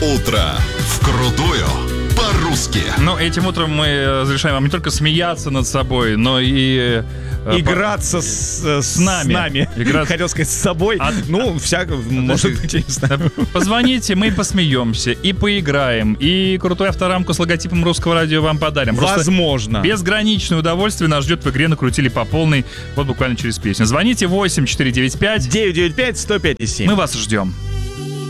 утро вкрутую по-русски. Но этим утром мы разрешаем вам не только смеяться над собой, но и... Играться с нами. Хотел сказать, с собой. Может быть, я не знаю. Позвоните, мы посмеемся и поиграем, и крутую авторамку с логотипом Русского радио вам подарим. Просто возможно. безграничное удовольствие нас ждет в игре «Накрутили по полной». Вот буквально через песню. Звоните 8 495 995 105 7. Мы вас ждем.